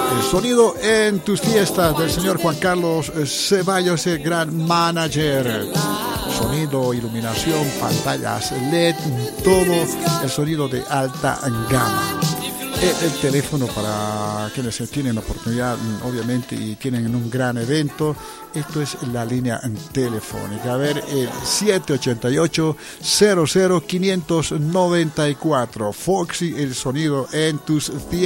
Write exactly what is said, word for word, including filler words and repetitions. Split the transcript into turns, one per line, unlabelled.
El sonido en tus fiestas del señor Juan Carlos Ceballos, el gran manager. Sonido, iluminación, pantallas L E D, todo el sonido de alta gama. El, el teléfono para quienes tienen la oportunidad, obviamente, y tienen un gran evento. Esto es la línea telefónica. A ver, el siete ocho ocho, cero cero, cinco nueve cuatro. Foxy, el sonido en tus fiestas.